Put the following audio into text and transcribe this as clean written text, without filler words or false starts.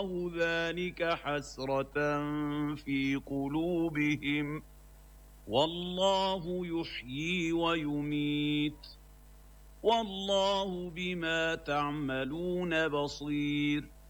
ذلك حسرة في قلوبهم والله يحيي ويميت والله بما تعملون بصير.